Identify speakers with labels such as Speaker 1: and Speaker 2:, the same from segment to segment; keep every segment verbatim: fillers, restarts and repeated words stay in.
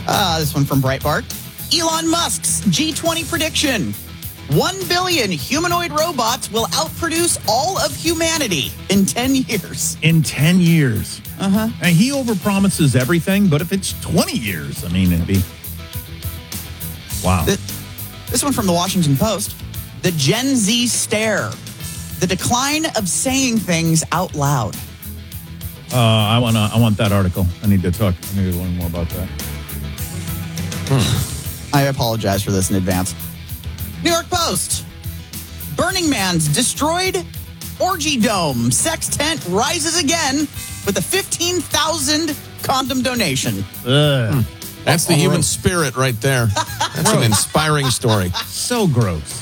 Speaker 1: Uh, this one from Breitbart. Elon Musk's G twenty prediction. One billion humanoid robots will outproduce all of humanity in ten years.
Speaker 2: In ten years.
Speaker 1: Uh-huh.
Speaker 2: And he overpromises everything, but if it's twenty years, I mean, it'd be... Wow.
Speaker 1: The, this one from the Washington Post. The Gen Z stare. The decline of saying things out loud.
Speaker 2: Uh, I want I want that article. I need to talk. I need to learn more about that.
Speaker 1: Hmm. I apologize for this in advance. New York Post. Burning Man's destroyed orgy dome. Sex tent rises again with a fifteen thousand condom donation.
Speaker 2: Ugh.
Speaker 3: Hmm. That's the human spirit right there. That's an inspiring story.
Speaker 2: So gross.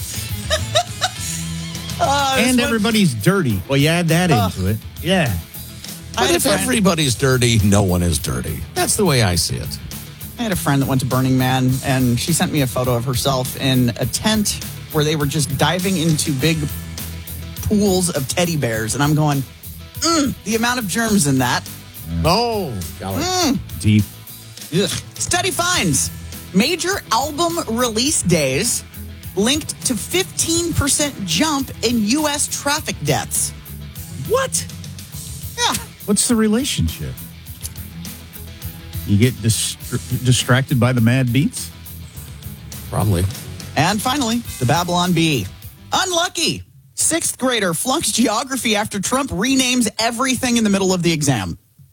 Speaker 1: Uh,
Speaker 2: and
Speaker 1: one,
Speaker 2: everybody's dirty. Well, you add that
Speaker 1: uh,
Speaker 2: into it. Yeah.
Speaker 3: But if
Speaker 1: friend,
Speaker 3: everybody's dirty, no one is dirty. That's the way I see it.
Speaker 1: I had a friend that went to Burning Man, and she sent me a photo of herself in a tent where they were just diving into big pools of teddy bears. And I'm going, mm, the amount of germs in that.
Speaker 3: Oh, golly.
Speaker 1: Mm.
Speaker 2: Deep.
Speaker 1: Ugh. Study finds major album release days linked to fifteen percent jump in U S traffic deaths.
Speaker 2: What?
Speaker 1: Yeah.
Speaker 2: What's the relationship? You get dist- distracted by the mad beats?
Speaker 3: Probably.
Speaker 1: And finally, the Babylon Bee. Unlucky. Sixth grader flunks geography after Trump renames everything in the middle of the exam.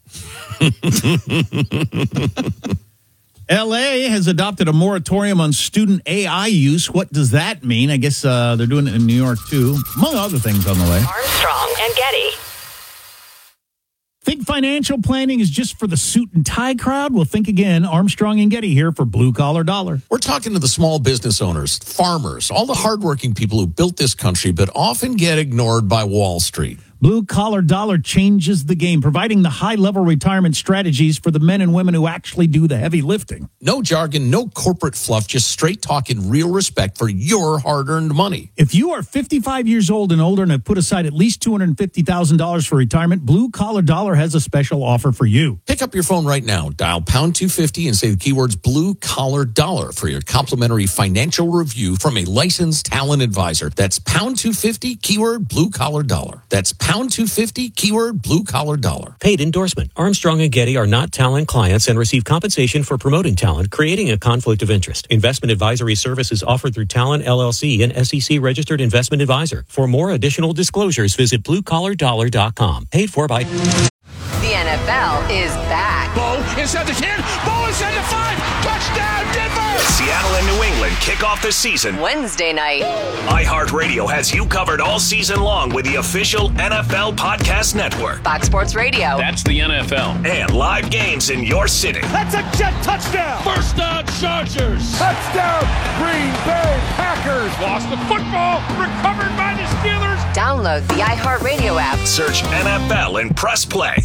Speaker 2: L A has adopted a moratorium on student A I use. What does that mean? I guess uh, they're doing it in New York, too, among other things on the way.
Speaker 4: Armstrong and Getty.
Speaker 2: Think financial planning is just for the suit and tie crowd? Well, think again. Armstrong and Getty here for Blue Collar Dollar.
Speaker 3: We're talking to the small business owners, farmers, all the hardworking people who built this country, but often get ignored by Wall Street.
Speaker 2: Blue Collar Dollar changes the game, providing the high-level retirement strategies for the men and women who actually do the heavy lifting.
Speaker 3: No jargon, no corporate fluff, just straight talk and real respect for your hard-earned money.
Speaker 2: If you are fifty-five years old and older and have put aside at least two hundred fifty thousand dollars for retirement, Blue Collar Dollar has a special offer for you.
Speaker 3: Pick up your phone right now, dial pound two fifty and say the keywords Blue Collar Dollar for your complimentary financial review from a licensed talent advisor. That's pound two fifty, keyword Blue Collar Dollar. That's pound two fifty, keyword Blue Collar Dollar.
Speaker 5: Paid endorsement. Armstrong and Getty are not talent clients and receive compensation for promoting talent, creating a conflict of interest. Investment advisory services offered through Talent L L C, an S E C registered investment advisor. For more additional disclosures, visit blue collar dollar dot com. Paid for by...
Speaker 4: The N F L is back.
Speaker 6: Bo inside the ten. Bo inside the five. Touchdown, Denver.
Speaker 7: Seattle and New England kick off the season
Speaker 4: Wednesday night.
Speaker 7: iHeartRadio has you covered all season long with the official N F L Podcast Network.
Speaker 4: Fox Sports Radio.
Speaker 6: That's the N F L.
Speaker 7: And live games in your city.
Speaker 6: That's a jet touchdown. First down, Chargers. Touchdown, Green Bay Packers. Lost the football. Recovered by the Steelers.
Speaker 4: Download the iHeartRadio app.
Speaker 7: Search N F L and press play.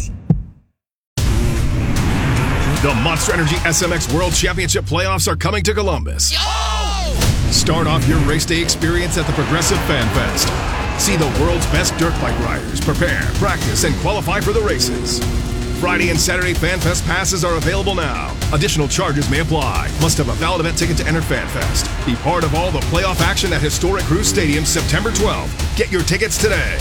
Speaker 8: The Monster Energy S M X World Championship playoffs are coming to Columbus.
Speaker 6: Oh!
Speaker 8: Start off your race day experience at the Progressive Fan Fest. See the world's best dirt bike riders prepare, practice, and qualify for the races. Friday and Saturday Fan Fest passes are available now. Additional charges may apply. Must have a valid event ticket to enter Fan Fest. Be part of all the playoff action at historic Crew Stadium September twelfth. Get your tickets today.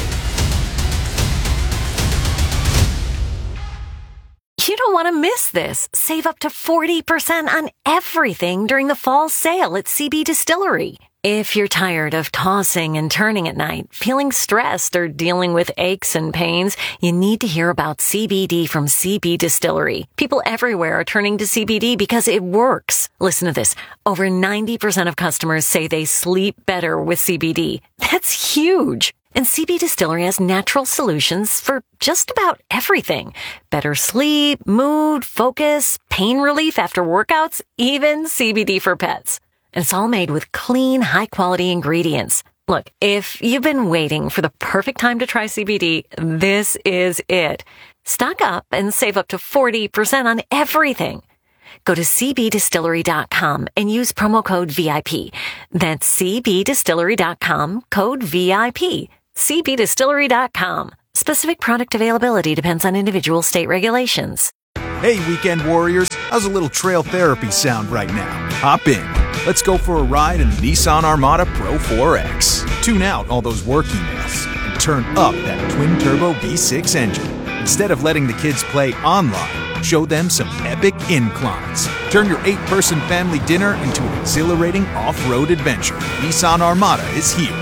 Speaker 9: You don't want to miss this. Save up to forty percent on everything during the fall sale at C B Distillery. If you're tired of tossing and turning at night, feeling stressed, or dealing with aches and pains, you need to hear about C B D from C B Distillery. People everywhere are turning to C B D because it works. Listen to this. Over ninety percent of customers say they sleep better with C B D. That's huge. And C B Distillery has natural solutions for just about everything. Better sleep, mood, focus, pain relief after workouts, even C B D for pets. And it's all made with clean, high-quality ingredients. Look, if you've been waiting for the perfect time to try C B D, this is it. Stock up and save up to forty percent on everything. Go to c b distillery dot com and use promo code V I P. That's c b distillery dot com, code V I P. c b distillery dot com. Specific product availability depends on individual state regulations.
Speaker 10: Hey, weekend warriors, how's a little trail therapy sound right now? Hop in. Let's go for a ride in the Nissan Armada Pro four X. Tune out all those work emails and turn up that twin-turbo V six engine. Instead of letting the kids play online, show them some epic inclines. Turn your eight-person family dinner into an exhilarating off-road adventure. Nissan Armada is here.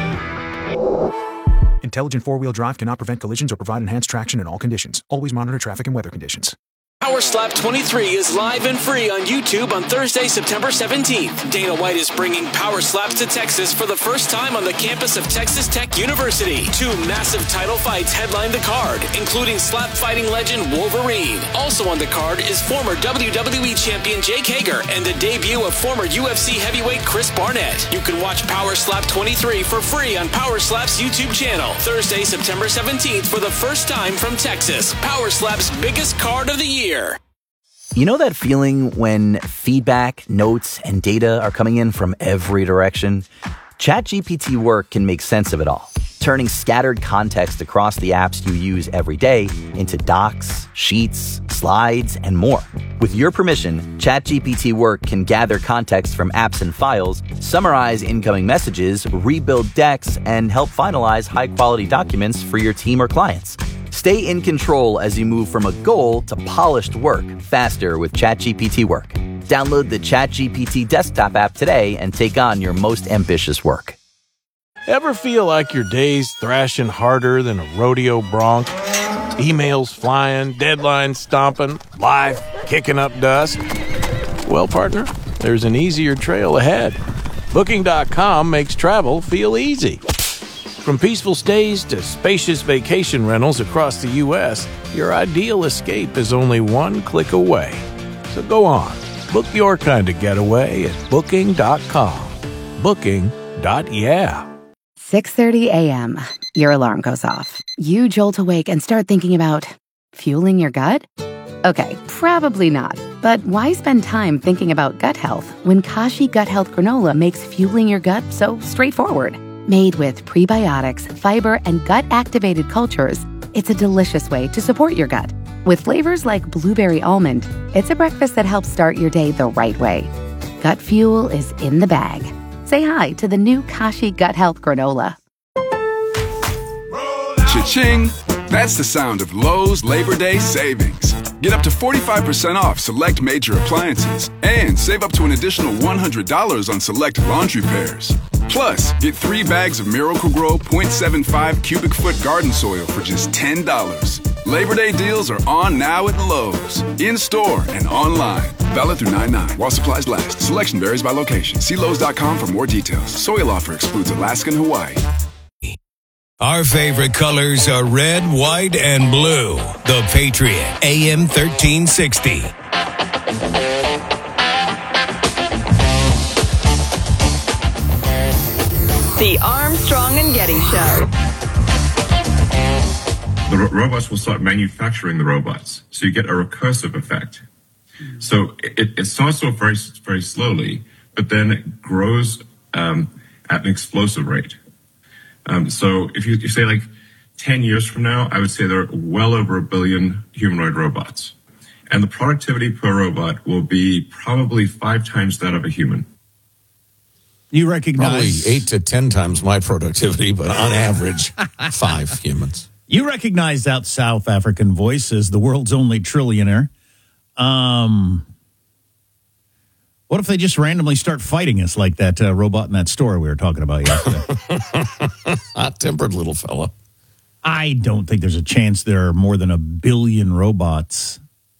Speaker 10: Intelligent four-wheel drive cannot prevent collisions or provide enhanced traction in all conditions. Always monitor traffic and weather conditions.
Speaker 11: Power Slap twenty-three is live and free on YouTube on Thursday, September seventeenth. Dana White is bringing Power Slaps to Texas for the first time on the campus of Texas Tech University. Two massive title fights headline the card, including slap fighting legend Wolverine. Also on the card is former W W E champion Jake Hager and the debut of former U F C heavyweight Chris Barnett. You can watch Power Slap twenty-three for free on Power Slap's YouTube channel. Thursday, September seventeenth for the first time from Texas. Power Slap's biggest card of the year.
Speaker 12: You know that feeling when feedback, notes, and data are coming in from every direction? ChatGPT Work can make sense of it all, turning scattered context across the apps you use every day into docs, sheets, slides, and more. With your permission, ChatGPT Work can gather context from apps and files, summarize incoming messages, rebuild decks, and help finalize high-quality documents for your team or clients. Stay in control as you move from a goal to polished work faster with ChatGPT Work. Download the ChatGPT desktop app today and take on your most ambitious work.
Speaker 13: Ever feel like your day's thrashing harder than a rodeo bronc? Emails flying, deadlines stomping, life kicking up dust? Well, partner, there's an easier trail ahead. Booking dot com makes travel feel easy. From peaceful stays to spacious vacation rentals across the U S, your ideal escape is only one click away. So go on, book your kind of getaway at Booking dot com. Booking. Yeah.
Speaker 14: six thirty a.m. Your alarm goes off. You jolt awake and start thinking about fueling your gut? Okay, probably not. But why spend time thinking about gut health when Kashi Gut Health Granola makes fueling your gut so straightforward? Made with prebiotics, fiber, and gut-activated cultures, it's a delicious way to support your gut. With flavors like blueberry almond, it's a breakfast that helps start your day the right way. Gut fuel is in the bag. Say hi to the new Kashi Gut Health Granola.
Speaker 15: Cha-ching! That's the sound of Lowe's Labor Day savings. Get up to forty-five percent off select major appliances and save up to an additional one hundred dollars on select laundry pairs. Plus, get three bags of Miracle-Gro point seven five cubic foot garden soil for just ten dollars. Labor Day deals are on now at Lowe's, in-store and online. Valid through nine nine while supplies last. Selection varies by location. See Lowe's dot com for more details. Soil offer excludes Alaska and Hawaii.
Speaker 16: Our favorite colors are red, white, and blue. The Patriot, A M thirteen sixty.
Speaker 17: The Armstrong and Getty Show.
Speaker 18: The ro- robots will start manufacturing the robots, so you get a recursive effect. So it, it starts off very, very slowly, but then it grows um, at an explosive rate. Um, so if you, you say like ten years from now, I would say there are well over a billion humanoid robots. And the productivity per robot will be probably five times that of a human.
Speaker 2: You recognize...
Speaker 3: Probably eight to ten times my productivity, but on average, five humans.
Speaker 2: You recognize that South African voice as the world's only trillionaire. Um, what if they just randomly start fighting us like that uh, robot in that store we were talking about yesterday?
Speaker 3: Hot-tempered little fella.
Speaker 2: I don't think there's a chance there are more than a billion robots.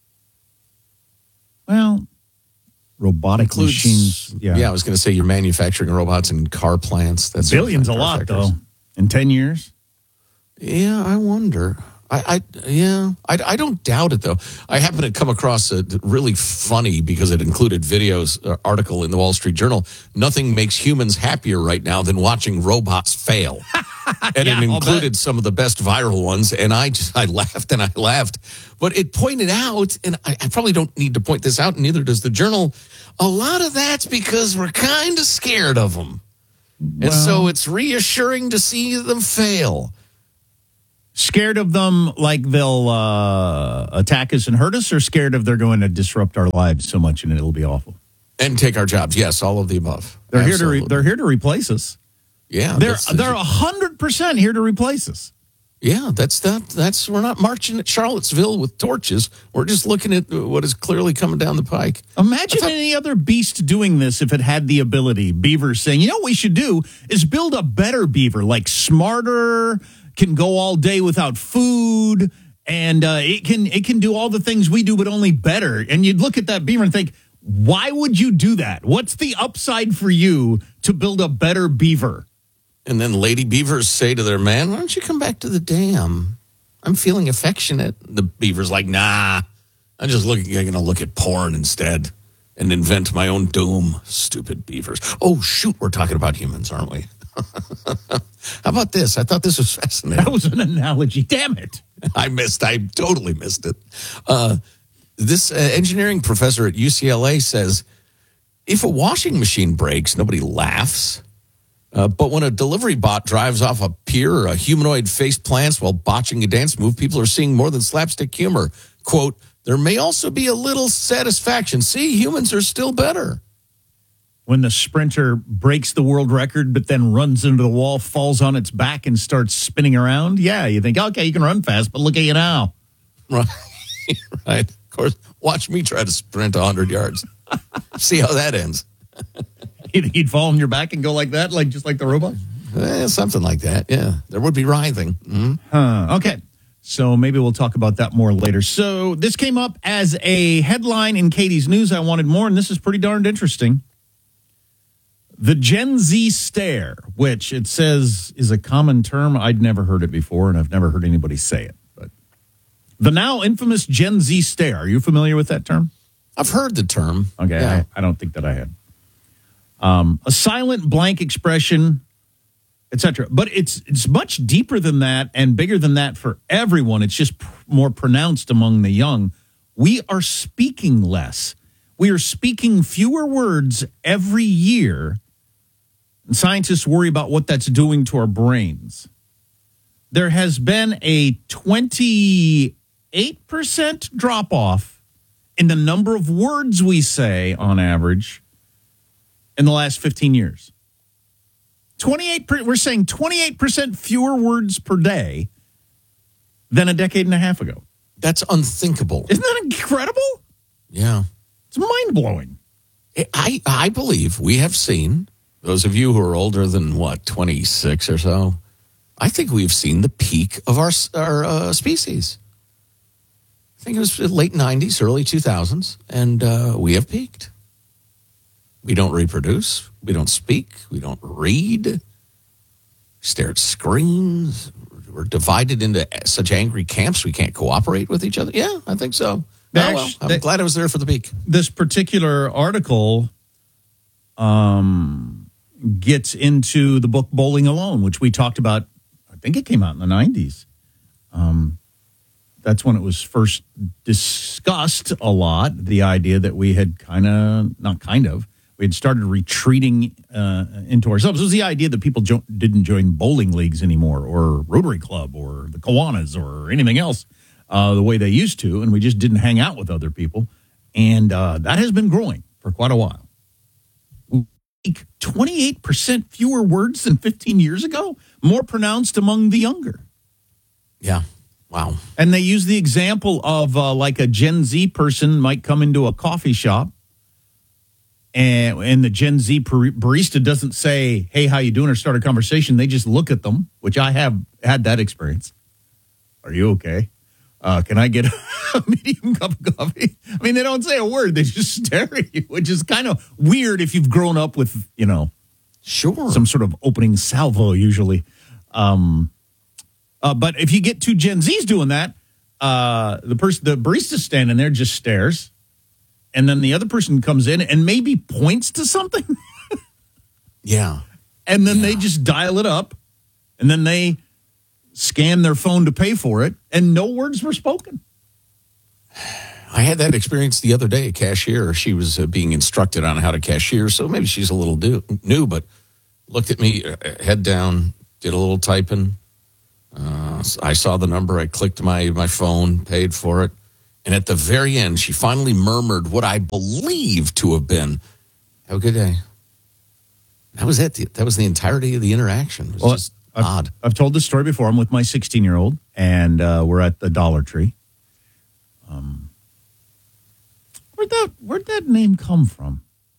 Speaker 2: Well... Robotic
Speaker 3: Includes,
Speaker 2: machines. Yeah.
Speaker 3: yeah, I was going to say you're manufacturing robots in car plants. That's
Speaker 2: billions a lot, though. In ten years?
Speaker 3: Yeah, I wonder. I, I yeah, I, I don't doubt it though. I happen to come across a really funny because it included videos uh, article in the Wall Street Journal. Nothing makes humans happier right now than watching robots fail, and yeah, it included some of the best viral ones. And I just I laughed and I laughed, but it pointed out, and I, I probably don't need to point this out, and neither does the Journal. A lot of that's because we're kind of scared of them, well, and so it's reassuring to see them fail.
Speaker 2: Scared of them like they'll uh, attack us and hurt us, or scared of they're going to disrupt our lives so much and it'll be awful?
Speaker 3: And take our jobs. Yes, all of the above.
Speaker 2: They're
Speaker 3: Absolutely.
Speaker 2: here to re- they're here to replace us.
Speaker 3: Yeah,
Speaker 2: they're
Speaker 3: that's-
Speaker 2: they're a hundred percent here to replace us.
Speaker 3: Yeah, that's that. That's we're not marching at Charlottesville with torches. We're just looking at what is clearly coming down the pike.
Speaker 2: Imagine thought, any other beast doing this if it had the ability. Beaver saying, "You know what we should do is build a better beaver, like smarter, can go all day without food, and uh, it can it can do all the things we do, but only better." And you'd look at that beaver and think, "Why would you do that? What's the upside for you to build a better beaver?"
Speaker 3: And then lady beavers say to their man, "Why don't you come back to the dam? I'm feeling affectionate." The beaver's like, "Nah, I'm just looking. I'm going to look at porn instead and invent my own doom." Stupid beavers. Oh, shoot. We're talking about humans, aren't we? How about this? I thought this was fascinating.
Speaker 2: That was an analogy. Damn it.
Speaker 3: I missed. I totally missed it. Uh, this uh, engineering professor at U C L A says, if a washing machine breaks, nobody laughs. Uh, but when a delivery bot drives off a pier or a humanoid face plants while botching a dance move, people are seeing more than slapstick humor. Quote, there may also be a little satisfaction. See, humans are still better.
Speaker 2: When the sprinter breaks the world record, but then runs into the wall, falls on its back, and starts spinning around, yeah, you think, okay, you can run fast, but look at you now.
Speaker 3: Right. Right. Of course, watch me try to sprint one hundred yards. See how that ends.
Speaker 2: You think he'd fall on your back and go like that, like just like the robot?
Speaker 3: Eh, something like that, yeah. There would be writhing. Mm-hmm.
Speaker 2: Huh. Okay. So maybe we'll talk about that more later. So this came up as a headline in Katie's News. I wanted more, and this is pretty darned interesting. The Gen Z stare, which it says is a common term. I'd never heard it before, and I've never heard anybody say it. But the now infamous Gen Z stare. Are you familiar with that term?
Speaker 3: I've heard the term.
Speaker 2: Okay,
Speaker 3: yeah.
Speaker 2: I, I don't think that I had. Um, a silent blank expression, et cetera. But it's it's much deeper than that and bigger than that for everyone. It's just pr- more pronounced among the young. We are speaking less. We are speaking fewer words every year. And scientists worry about what that's doing to our brains. There has been a twenty-eight percent drop-off in the number of words we say on average in the last fifteen years. twenty-eight percent, we're saying twenty-eight percent fewer words per day than a decade and a half ago.
Speaker 3: That's unthinkable.
Speaker 2: Isn't that incredible?
Speaker 3: Yeah.
Speaker 2: It's mind-blowing.
Speaker 3: I, I believe we have seen, those of you who are older than, what, twenty-six or so, I think we've seen the peak of our, our uh, species. I think it was late nineties, early two thousands, and uh, we have peaked. We don't reproduce. We don't speak. We don't read. We stare at screens. We're divided into such angry camps we can't cooperate with each other. Yeah, I think so. Oh, well, I'm
Speaker 2: that,
Speaker 3: glad I was there for the peak.
Speaker 2: This particular article um, gets into the book Bowling Alone, which we talked about. I think it came out in the nineties. Um, that's when it was first discussed a lot, the idea that we had kind of, not kind of, we had started retreating uh, into ourselves. It was the idea that people jo- didn't join bowling leagues anymore, or Rotary Club, or the Kiwanis, or anything else uh, the way they used to, and we just didn't hang out with other people. And uh, that has been growing for quite a while. twenty-eight percent fewer words than fifteen years ago, more pronounced among the younger.
Speaker 3: Yeah. Wow.
Speaker 2: And they use the example of uh, like a Gen Z person might come into a coffee shop, and, and the Gen Z barista doesn't say, hey, how you doing, or start a conversation. They just look at them, which I have had that experience. Are you okay? Uh, can I get a medium cup of coffee? I mean, they don't say a word. They just stare at you, which is kind of weird if you've grown up with, you know,
Speaker 3: sure,
Speaker 2: some sort of opening salvo usually. Um, uh, but if you get two Gen Zs doing that, uh, the person, the barista standing there just stares, and then the other person comes in and maybe points to something.
Speaker 3: Yeah.
Speaker 2: And then
Speaker 3: yeah.
Speaker 2: they just dial it up, and then they scan their phone to pay for it, and no words were spoken.
Speaker 3: I had that experience the other day. A cashier, she was uh, being instructed on how to cashier, so maybe she's a little do- new, but looked at me, uh, head down, did a little typing. Uh, I saw the number. I clicked my, my phone, paid for it. And at the very end, she finally murmured what I believe to have been, "Have a good day." That was it. That was the entirety of the interaction. It was
Speaker 2: well,
Speaker 3: just
Speaker 2: I've,
Speaker 3: odd.
Speaker 2: I've told this story before. I'm with my sixteen-year-old, and uh, we're at the Dollar Tree. Um, where'd that Where'd that name come from?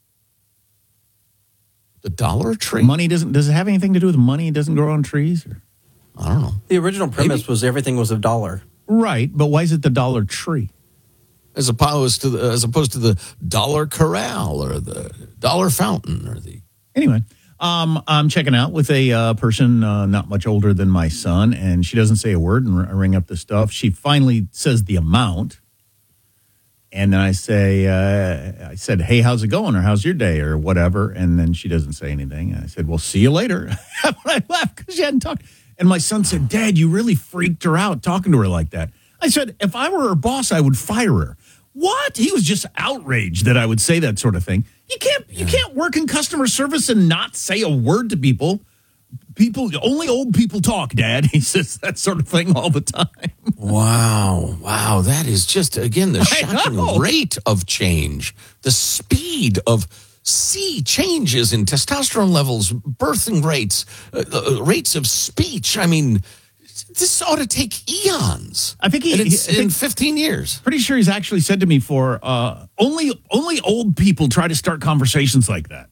Speaker 3: The Dollar Tree?
Speaker 2: Money doesn't. Does it have anything to do with money? It doesn't grow on trees, or
Speaker 3: I don't know.
Speaker 19: The original premise Maybe. was everything was a dollar.
Speaker 2: Right, but why is it the Dollar Tree?
Speaker 3: As opposed to the, as opposed to the Dollar Corral or the Dollar Fountain or the.
Speaker 2: Anyway, um, I'm checking out with a uh, person uh, not much older than my son, and she doesn't say a word, and I ring up the stuff. She finally says the amount, and then I say, uh, I said, "Hey, how's it going?" or "How's your day?" or whatever, and then she doesn't say anything. And I said, "Well, see you later." I laughed because she hadn't talked. And my son said, "Dad, you really freaked her out talking to her like that." I said, "If I were her boss, I would fire her." What? He was just outraged that I would say that sort of thing. You can't you can't work in customer service and not say a word to people. People, only old people talk, Dad. He says that sort of thing all the time.
Speaker 3: Wow. Wow. That is just, again, the shocking rate of change, the speed of see changes in testosterone levels, birthing rates, uh, uh, rates of speech. I mean, this ought to take eons.
Speaker 2: I think he,
Speaker 3: and it's
Speaker 2: he I think,
Speaker 3: in fifteen years.
Speaker 2: Pretty sure he's actually said to me for uh, only only old people try to start conversations like that,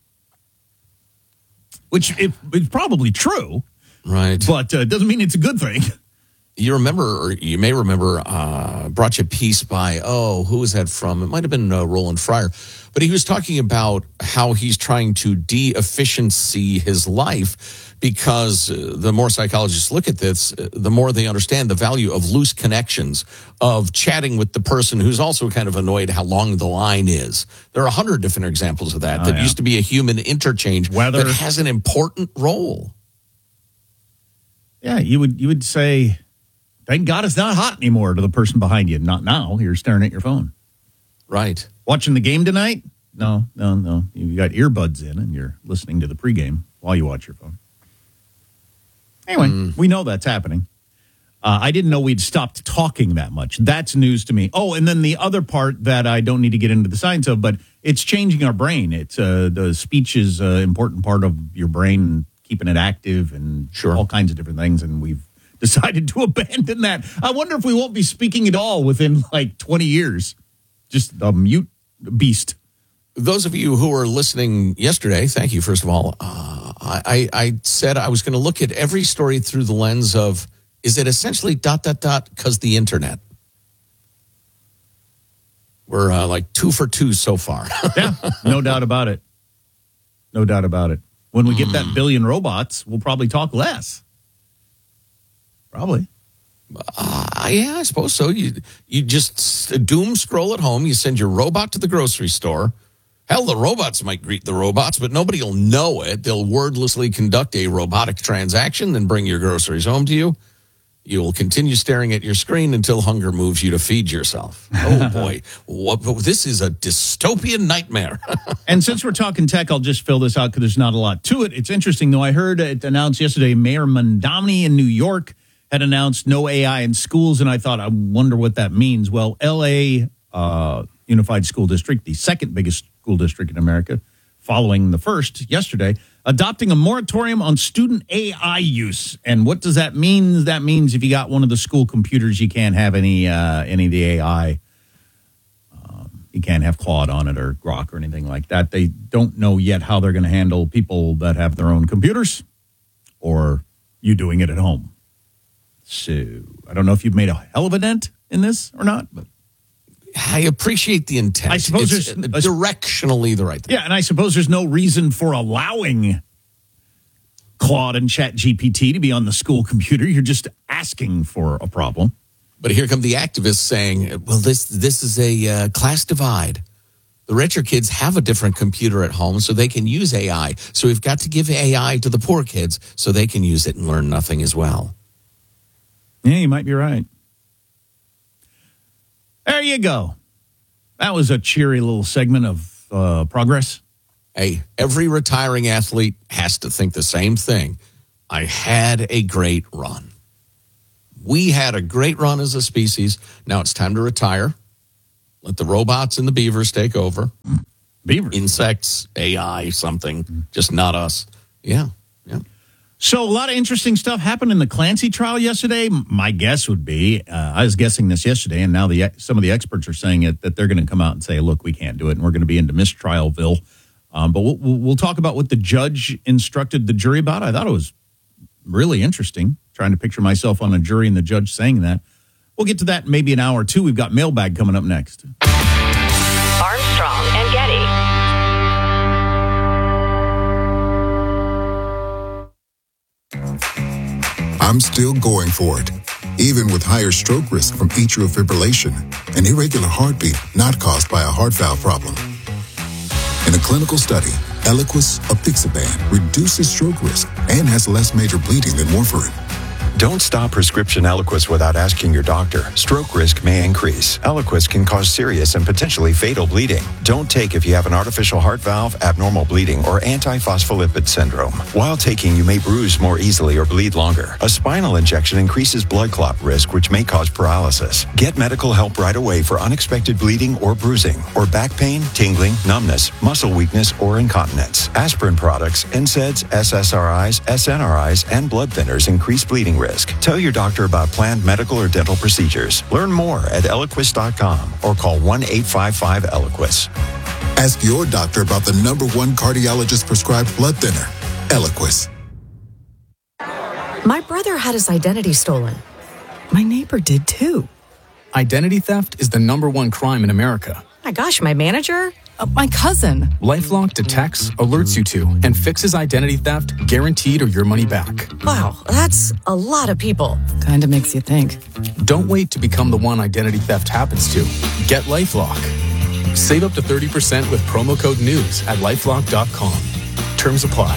Speaker 2: which it, it's probably true,
Speaker 3: right?
Speaker 2: But uh, doesn't mean it's a good thing.
Speaker 3: You remember, or you may remember, uh, brought you a piece by, oh, who was that from? It might have been uh, Roland Fryer. But he was talking about how he's trying to de-efficiency his life because uh, the more psychologists look at this, uh, the more they understand the value of loose connections, of chatting with the person who's also kind of annoyed how long the line is. There are a hundred different examples of that
Speaker 2: oh,
Speaker 3: that
Speaker 2: yeah.
Speaker 3: used to be a human interchange
Speaker 2: Weather.
Speaker 3: that has an important role.
Speaker 2: Yeah, you would you would say, "Thank God it's not hot anymore," to the person behind you. Not now. You're staring at your phone.
Speaker 3: Right.
Speaker 2: Watching the game tonight? No, no, no. You got earbuds in and you're listening to the pregame while you watch your phone. Anyway, mm. we know that's happening. Uh, I didn't know we'd stopped talking that much. That's news to me. Oh, and then the other part that I don't need to get into the science of, but it's changing our brain. It's uh, the speech is an important part of your brain, keeping it active and
Speaker 3: sure.
Speaker 2: all kinds of different things. And we've decided to abandon that. I wonder if we won't be speaking at all within like twenty years. Just a mute beast.
Speaker 3: Those of you who were listening yesterday, thank you, first of all. Uh, I, I said I was going to look at every story through the lens of, is it essentially dot, dot, dot, because the internet? We're uh, like two for two so far.
Speaker 2: Yeah, no doubt about it. No doubt about it. When we get that billion robots, we'll probably talk less. Probably.
Speaker 3: Uh, yeah, I suppose so. You you just doom scroll at home. You send your robot to the grocery store. Hell, the robots might greet the robots, but nobody will know it. They'll wordlessly conduct a robotic transaction, then bring your groceries home to you. You will continue staring at your screen until hunger moves you to feed yourself. Oh, boy. What, this is a dystopian nightmare.
Speaker 2: And since we're talking tech, I'll just fill this out because there's not a lot to it. It's interesting, though. I heard it announced yesterday, Mayor Mamdani in New York had announced no A I in schools, and I thought, I wonder what that means. Well, L A uh, Unified School District, the second biggest school district in America, following the first yesterday, adopting a moratorium on student A I use. And what does that mean? That means if you got one of the school computers, you can't have any uh, any of the A I. Um, you can't have Claude on it or Grok or anything like that. They don't know yet how they're going to handle people that have their own computers or you doing it at home. So I don't know if you've made a hell of a dent in this or not, but
Speaker 3: I appreciate the intent.
Speaker 2: I suppose
Speaker 3: it's
Speaker 2: there's
Speaker 3: directionally the right thing.
Speaker 2: Yeah, and I suppose there's no reason for allowing Claude and ChatGPT to be on the school computer. You're just asking for a problem.
Speaker 3: But here come the activists saying, well, this this is a uh, class divide. The richer kids have a different computer at home, so they can use A I. So we've got to give A I to the poor kids so they can use it and learn nothing as well.
Speaker 2: Yeah, you might be right. There you go. That was a cheery little segment of uh, progress.
Speaker 3: Hey, every retiring athlete has to think the same thing. I had a great run. We had a great run as a species. Now it's time to retire. Let the robots and the beavers take over.
Speaker 2: Beavers?
Speaker 3: Insects, A I, something. Just not us. Yeah, yeah.
Speaker 2: So a lot of interesting stuff happened in the Clancy trial yesterday. My guess would be, uh, I was guessing this yesterday, and now the some of the experts are saying it, that they're going to come out and say, look, we can't do it, and we're going to be into mistrialville. Um, but we'll, we'll talk about what the judge instructed the jury about. I thought it was really interesting, trying to picture myself on a jury and the judge saying that. We'll get to that in maybe an hour or two. We've got mailbag coming up next.
Speaker 4: Armstrong and Getty.
Speaker 20: I'm still going for it, even with higher stroke risk from atrial fibrillation, an irregular heartbeat not caused by a heart valve problem. In a clinical study, Eliquis apixaban reduces stroke risk and has less major bleeding than warfarin.
Speaker 21: Don't stop prescription Eliquis without asking your doctor. Stroke risk may increase. Eliquis can cause serious and potentially fatal bleeding. Don't take if you have an artificial heart valve, abnormal bleeding, or antiphospholipid syndrome. While taking, you may bruise more easily or bleed longer. A spinal injection increases blood clot risk, which may cause paralysis. Get medical help right away for unexpected bleeding or bruising, or back pain, tingling, numbness, muscle weakness, or incontinence. Aspirin products, N SAIDs, S S R Is, S N R Is, and blood thinners increase bleeding risk. Tell your doctor about planned medical or dental procedures. Learn more at Eliquis dot com or call one eight five five Eliquis.
Speaker 20: Ask your doctor about the number one cardiologist prescribed blood thinner, Eliquis.
Speaker 22: My brother had his identity stolen. My neighbor did too.
Speaker 23: Identity theft is the number one crime in America.
Speaker 22: My gosh, my manager?
Speaker 23: Uh, my cousin. LifeLock detects, alerts you to, and fixes identity theft, guaranteed or your money back.
Speaker 22: Wow, that's a lot of people.
Speaker 23: Kinda makes you think. Don't wait to become the one identity theft happens to. Get LifeLock. Save up to thirty percent with promo code NEWS at LifeLock dot com. Terms apply.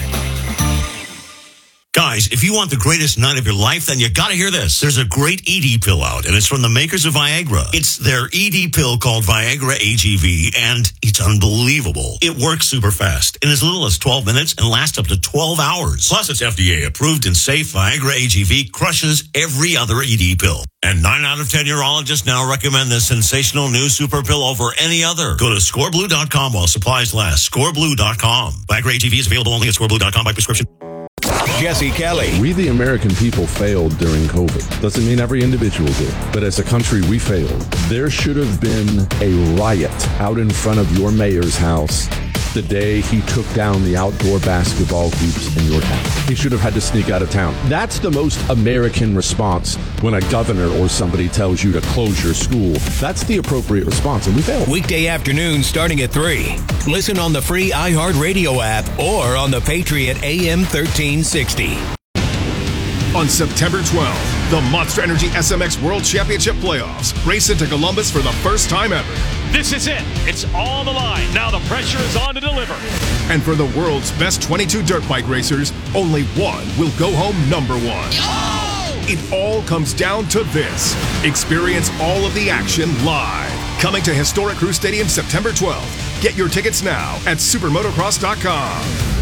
Speaker 24: Guys, if you want the greatest night of your life, then you gotta hear this. There's a great E D pill out, and it's from the makers of Viagra. It's their E D pill called Viagra A G V, and it's unbelievable. It works super fast, in as little as twelve minutes, and lasts up to twelve hours. Plus, it's F D A approved and safe. Viagra A G V crushes every other E D pill. And nine out of ten urologists now recommend this sensational new super pill over any other. Go to score blue dot com while supplies last. score blue dot com. Viagra A G V is available only at score blue dot com by prescription.
Speaker 16: Jesse Kelly.
Speaker 25: We, the American people, failed during COVID. Doesn't mean every individual did, but as a country, we failed. There should have been a riot out in front of your mayor's house the day he took down the outdoor basketball hoops in your town. He should have had to sneak out of town. That's the most American response when a governor or somebody tells you to close your school. That's the appropriate response, and we failed.
Speaker 16: Weekday afternoon starting at three. Listen on the free iHeartRadio app or on the Patriot A M thirteen sixty.
Speaker 8: On September twelfth, the Monster Energy S M X World Championship Playoffs race into Columbus for the first time ever.
Speaker 6: This is it. It's all the line. Now the pressure is on to deliver.
Speaker 8: And for the world's best twenty-two dirt bike racers, only one will go home number one. Oh! It all comes down to this. Experience all of the action live. Coming to historic Crew Stadium September twelfth. Get your tickets now at supermotocross dot com.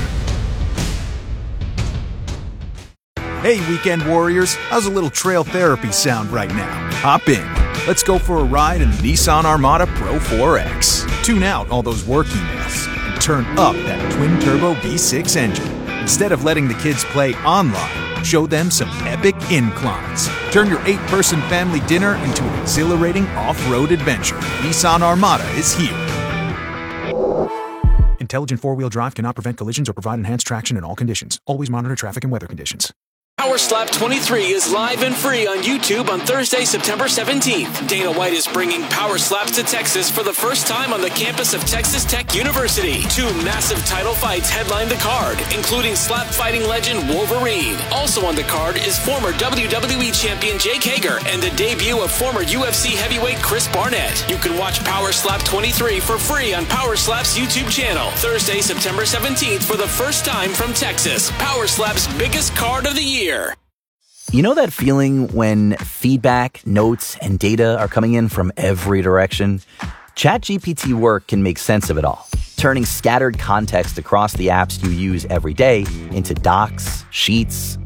Speaker 10: Hey, weekend warriors, how's a little trail therapy sound right now? Hop in. Let's go for a ride in the Nissan Armada Pro four X. Tune out all those work emails and turn up that twin-turbo V six engine. Instead of letting the kids play online, show them some epic inclines. Turn your eight-person family dinner into an exhilarating off-road adventure. Nissan Armada is here. Intelligent four-wheel drive cannot prevent collisions or provide enhanced traction in all conditions. Always monitor traffic and weather conditions.
Speaker 11: Power Slap twenty-three is live and free on YouTube on Thursday, September seventeenth. Dana White is bringing Power Slaps to Texas for the first time on the campus of Texas Tech University. Two massive title fights headline the card, including slap fighting legend Wolverine. Also on the card is former W W E champion Jake Hager and the debut of former U F C heavyweight Chris Barnett. You can watch Power Slap twenty-three for free on Power Slap's YouTube channel. Thursday, September seventeenth for the first time from Texas. Power Slap's biggest card of the year.
Speaker 12: You know that feeling when feedback, notes, and data are coming in from every direction? ChatGPT Work can make sense of it all, turning scattered context across the apps you use every day into docs, sheets,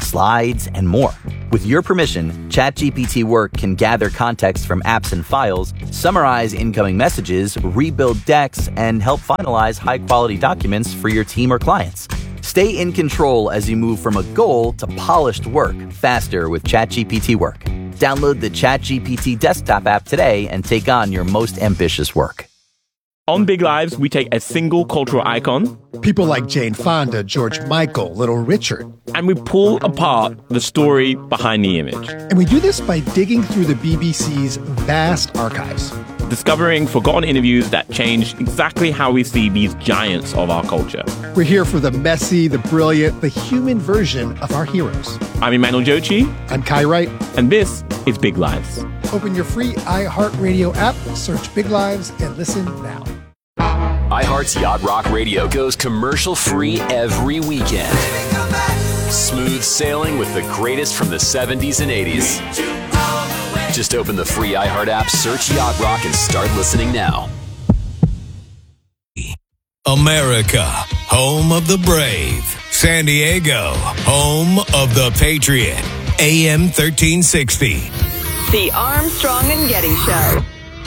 Speaker 12: slides, and more. With your permission, ChatGPT Work can gather context from apps and files, summarize incoming messages, rebuild decks, and help finalize high-quality documents for your team or clients. Stay in control as you move from a goal to polished work faster with ChatGPT Work. Download the ChatGPT desktop app today and take on your most ambitious work.
Speaker 1: On Big Lives, we take a single cultural icon,
Speaker 5: people like Jane Fonda, George Michael, Little Richard,
Speaker 1: and we pull apart the story behind the image.
Speaker 5: And we do this by digging through the B B C's vast archives,
Speaker 1: discovering forgotten interviews that changed exactly how we see these giants of our culture.
Speaker 5: We're here for the messy, the brilliant, the human version of our heroes.
Speaker 1: I'm Emmanuel Jochi.
Speaker 5: I'm Kai Wright.
Speaker 1: And this is Big Lives.
Speaker 5: Open your free iHeartRadio app, search Big Lives, and listen now.
Speaker 7: iHeart's Yacht Rock Radio goes commercial-free every weekend. Smooth sailing with the greatest from the seventies and eighties. Just open the free iHeart app, search Yacht Rock, and start listening now.
Speaker 16: America, home of the brave. San Diego, home of the Patriot. A M thirteen sixty.
Speaker 17: The Armstrong and Getty Show.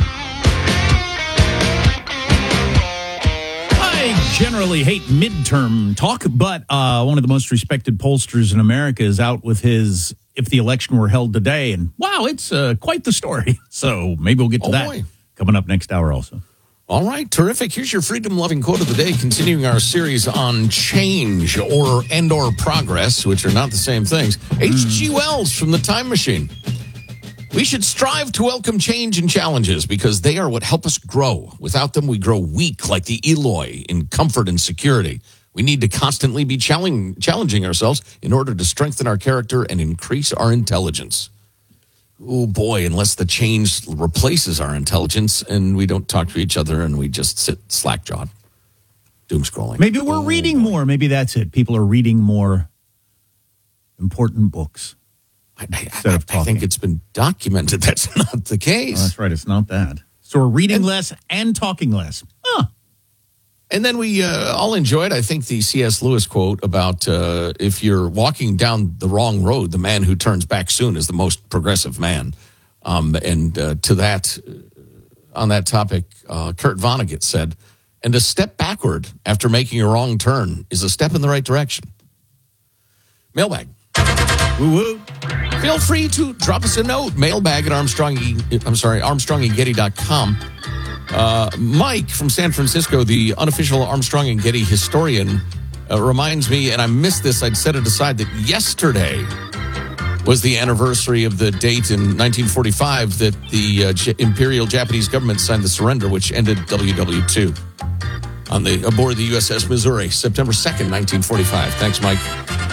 Speaker 2: I generally hate midterm talk, but uh, one of the most respected pollsters in America is out with his "If the election were held today," and wow, it's uh, quite the story. So maybe we'll get to
Speaker 3: oh,
Speaker 2: that
Speaker 3: boy.
Speaker 2: coming up next hour also.
Speaker 3: All right, terrific. Here's your freedom-loving quote of the day, continuing our series on change or and or progress, which are not the same things. H G. Wells from The Time Machine. We should strive to welcome change and challenges because they are what help us grow. Without them, we grow weak like the Eloi in comfort and security. We need to constantly be challenging, challenging ourselves in order to strengthen our character and increase our intelligence. Oh, boy, unless the change replaces our intelligence and we don't talk to each other and we just sit slack-jawed, doom scrolling.
Speaker 2: Maybe we're oh. reading more. Maybe that's it. People are reading more important books.
Speaker 3: I, I, I think it's been documented that's not the case.
Speaker 2: Oh, that's right. It's not that. So we're reading and, less and talking less. Huh.
Speaker 3: And then we uh, all enjoyed, I think, the C S. Lewis quote about uh, if you're walking down the wrong road, the man who turns back soon is the most progressive man. Um, and uh, to that, uh, on that topic, uh, Kurt Vonnegut said, and a step backward after making a wrong turn is a step in the right direction. Mailbag.
Speaker 2: Woo-woo.
Speaker 3: Feel free to drop us a note. Mailbag at Armstrong, I'm sorry, armstrong and getty dot com. Uh, Mike from San Francisco, the unofficial Armstrong and Getty historian, uh, reminds me, and I missed this, I'd set it aside, that yesterday was the anniversary of the date in nineteen forty-five that the uh, J- Imperial Japanese government signed the surrender, which ended W W two on the aboard the U S S Missouri, September second, nineteen forty-five. Thanks, Mike.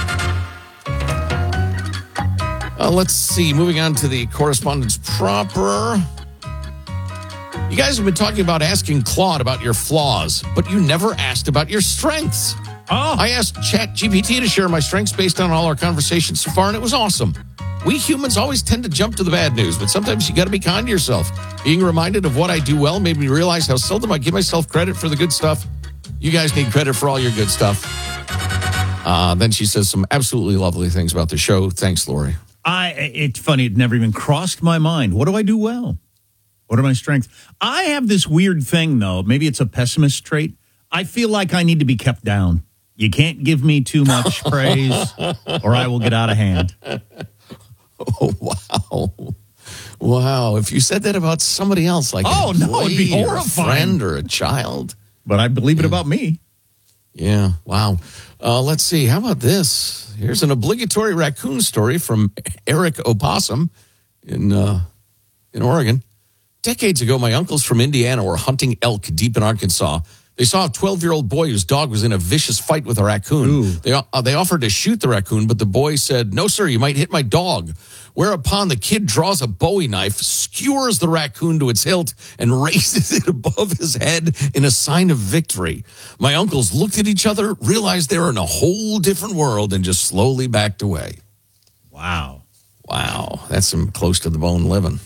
Speaker 3: Uh, let's see. Moving on to the correspondence proper. You guys have been talking about asking Claude about your flaws, but you never asked about your strengths.
Speaker 2: Oh.
Speaker 3: I asked ChatGPT to share my strengths based on all our conversations so far, and it was awesome. We humans always tend to jump to the bad news, but sometimes you got to be kind to yourself. Being reminded of what I do well made me realize how seldom I give myself credit for the good stuff. You guys need credit for all your good stuff. Uh, then she says some absolutely lovely things about the show. Thanks, Lori.
Speaker 2: I, it's funny, it never even crossed my mind. What do I do well? What are my strengths? I have this weird thing, though. Maybe it's a pessimist trait. I feel like I need to be kept down. You can't give me too much praise or I will get out of hand.
Speaker 3: Oh, wow. Wow. If you said that about somebody else, like
Speaker 2: oh, no, it'd be horrifying.
Speaker 3: Or a friend or a child.
Speaker 2: But I believe it about me.
Speaker 3: Yeah. Wow. Uh, let's see. How about this? Here's an obligatory raccoon story from Eric Opossum in uh, in Oregon. Decades ago, my uncles from Indiana were hunting elk deep in Arkansas. They saw a twelve-year-old boy whose dog was in a vicious fight with a raccoon.
Speaker 2: Ooh.
Speaker 3: They uh, they offered to shoot the raccoon, but the boy said, "No, sir, you might hit my dog." Whereupon the kid draws a Bowie knife, skewers the raccoon to its hilt, and raises it above his head in a sign of victory. My uncles looked at each other, realized they were in a whole different world, and just slowly backed away.
Speaker 2: Wow.
Speaker 3: Wow. That's some close-to-the-bone living.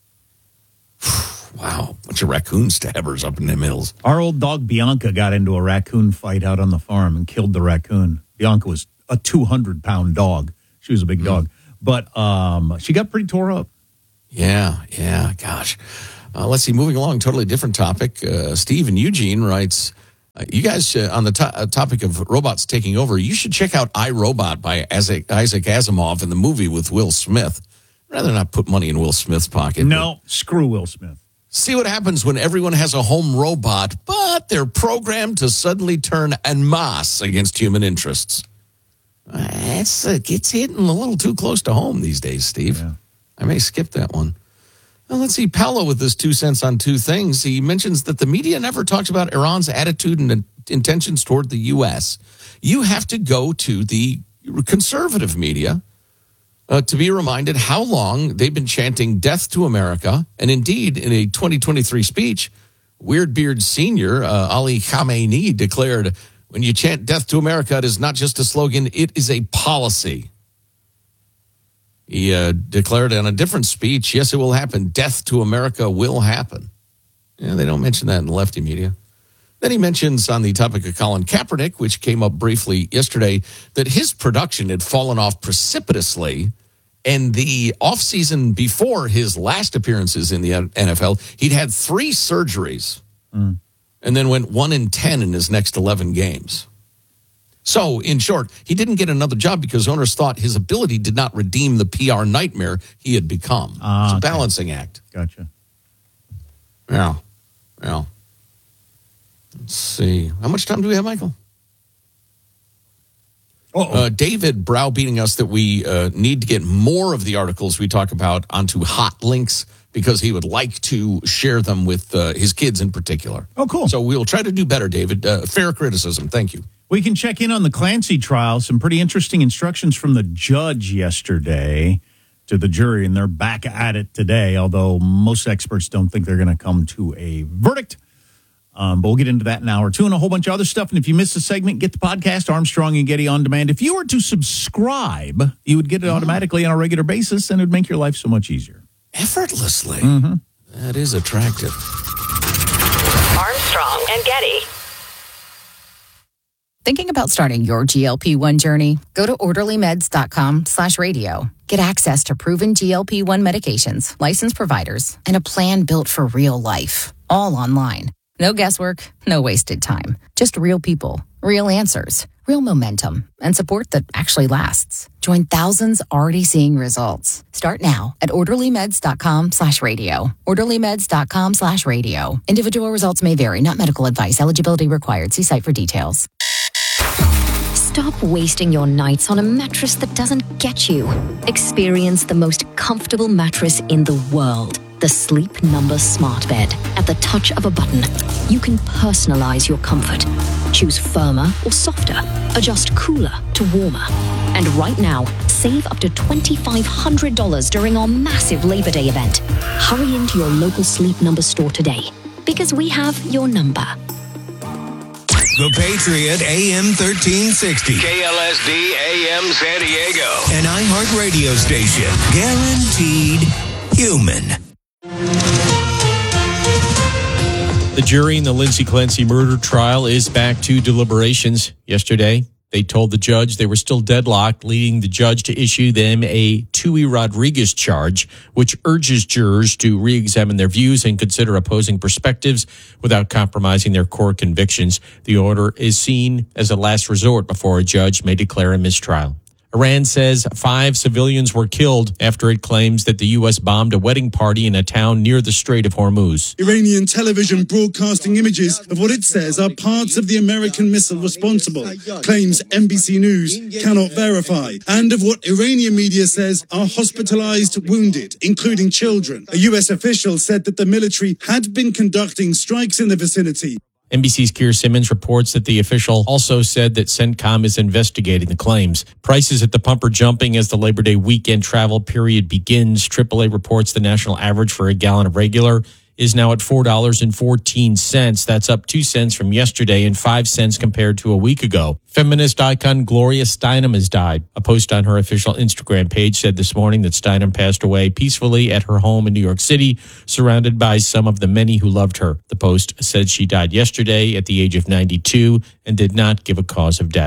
Speaker 3: Wow. Bunch of raccoon stabbers up in them hills.
Speaker 2: Our old dog Bianca got into a raccoon fight out on the farm and killed the raccoon. Bianca was a two hundred pound dog. She was a big dog. But um, she got pretty tore up.
Speaker 3: Yeah, yeah, gosh. Uh, let's see, moving along, totally different topic. Uh, Steve in Eugene writes, uh, you guys, uh, on the to- uh, topic of robots taking over, you should check out iRobot by Isaac, Isaac Asimov in the movie with Will Smith. I'd rather not put money in Will Smith's pocket.
Speaker 2: No, screw Will Smith.
Speaker 3: See what happens when everyone has a home robot, but they're programmed to suddenly turn en masse against human interests. Uh, it's, uh, it's hitting a little too close to home these days, Steve. Yeah. I may skip that one. Well, let's see, Paolo with this two cents on two things. He mentions that the media never talks about Iran's attitude and intentions toward the U S. You have to go to the conservative media uh, to be reminded how long they've been chanting death to America. And indeed, in a twenty twenty-three speech, Weirdbeard Senior uh, Ali Khamenei declared, when you chant death to America, it is not just a slogan, it is a policy. He uh, declared on a different speech, yes, it will happen. Death to America will happen. Yeah, they don't mention that in the lefty media. Then he mentions on the topic of Colin Kaepernick, which came up briefly yesterday, that his production had fallen off precipitously. And the offseason before his last appearances in the N F L, he'd had three surgeries mm. and then went one in ten in his next eleven games. So, in short, he didn't get another job because owners thought his ability did not redeem the P R nightmare he had become. Uh, it's a okay. balancing act.
Speaker 2: Gotcha.
Speaker 3: Yeah. Yeah. Let's see. How much time do we have, Michael? Uh, David browbeating us that we uh, need to get more of the articles we talk about onto hot links because he would like to share them with uh, his kids in particular.
Speaker 2: Oh, cool.
Speaker 3: So we'll try to do better, David. Uh, fair criticism. Thank you.
Speaker 2: We can check in on the Clancy trial. Some pretty interesting instructions from the judge yesterday to the jury, and they're back at it today, although most experts don't think they're going to come to a verdict. Um, but we'll get into that in an hour or two and a whole bunch of other stuff. And if you missed the segment, get the podcast, Armstrong and Getty On Demand. If you were to subscribe, you would get it automatically on a regular basis, and it would make your life so much easier.
Speaker 3: Effortlessly.
Speaker 2: Mm-hmm.
Speaker 3: That is attractive.
Speaker 4: Armstrong and Getty.
Speaker 9: Thinking about starting your G L P one journey? Go to orderlymeds.com slash radio. Get access to proven G L P one medications, licensed providers, and a plan built for real life. All online. No guesswork, no wasted time. Just real people, real answers, real momentum, and support that actually lasts. Join thousands already seeing results. Start now at orderlymeds.com slash radio. orderlymeds.com slash radio. Individual results may vary, not medical advice. Eligibility required. See site for details.
Speaker 13: Stop wasting your nights on a mattress that doesn't get you. Experience the most comfortable mattress in the world. The Sleep Number Smart Bed. At the touch of a button, you can personalize your comfort. Choose firmer or softer. Adjust cooler to warmer. And right now, save up to twenty-five hundred dollars during our massive Labor Day event. Hurry into your local Sleep Number store today, because we have your number.
Speaker 16: The Patriot A M thirteen sixty.
Speaker 14: K L S D A M San Diego.
Speaker 16: An iHeart radio station. Guaranteed human.
Speaker 15: The jury in the Lindsay Clancy murder trial is back to deliberations. Yesterday, they told the judge they were still deadlocked, leading the judge to issue them a Tui Rodriguez charge, which urges jurors to re-examine their views and consider opposing perspectives without compromising their core convictions. The order is seen as a last resort before a judge may declare a mistrial. Iran says five civilians were killed after it claims that the U S bombed a wedding party in a town near the Strait of Hormuz.
Speaker 18: Iranian television broadcasting images of what it says are parts of the American missile responsible, claims N B C News cannot verify, and of what Iranian media says are hospitalized wounded, including children. A U S official said that the military had been conducting strikes in the vicinity.
Speaker 15: N B C's Keir Simmons reports that the official also said that CENTCOM is investigating the claims. Prices at the pump are jumping as the Labor Day weekend travel period begins. triple A reports the national average for a gallon of regular is now at four dollars and fourteen cents. That's up two cents from yesterday and five cents compared to a week ago. Feminist icon Gloria Steinem has died. A post on her official Instagram page said this morning that Steinem passed away peacefully at her home in New York City, surrounded by some of the many who loved her. The post said she died yesterday at the age of ninety-two and did not give a cause of death.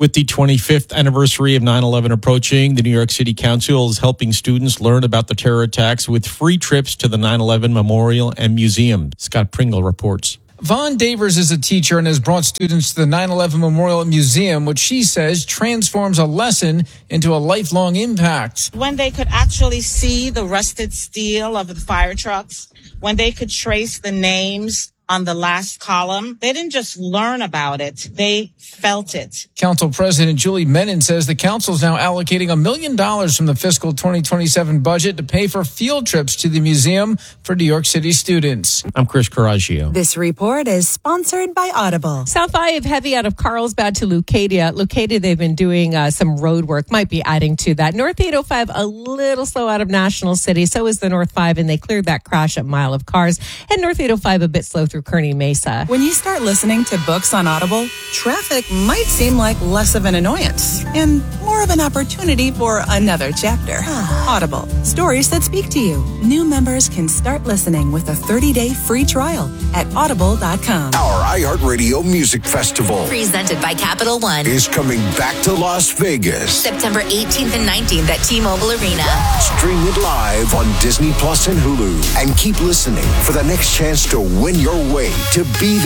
Speaker 15: With the twenty-fifth anniversary of nine eleven approaching, the New York City Council is helping students learn about the terror attacks with free trips to the nine eleven Memorial and Museum. Scott Pringle reports.
Speaker 19: Vaughn Davers is a teacher and has brought students to the nine eleven Memorial Museum, which she says transforms a lesson into a lifelong impact.
Speaker 20: When they could actually see the rusted steel of the fire trucks, when they could trace the names on the last column, they didn't just learn about it, they felt it.
Speaker 19: Council President Julie Menon says the council is now allocating a million dollars from the fiscal twenty twenty-seven budget to pay for field trips to the museum for New York City students.
Speaker 15: I'm Chris Coraggio.
Speaker 21: This report is sponsored by Audible.
Speaker 22: South five heavy out of Carlsbad to Leucadia. Leucadia, they've been doing uh, some road work, might be adding to that. North eight oh five, a little slow out of National City. So is the North five, and they cleared that crash at Mile of Cars. And North eight oh five, a bit slow through Kearny Mesa.
Speaker 21: When you start listening to books on Audible, traffic might seem like less of an annoyance and more of an opportunity for another chapter. Audible, stories that speak to you. New members can start listening with a thirty-day free trial at audible dot com.
Speaker 23: Our iHeartRadio Music Festival,
Speaker 26: presented by Capital One,
Speaker 23: is coming back to Las Vegas.
Speaker 26: September eighteenth and nineteenth at T-Mobile Arena.
Speaker 23: Stream it live on Disney Plus and Hulu. And keep listening for the next chance to win your way to be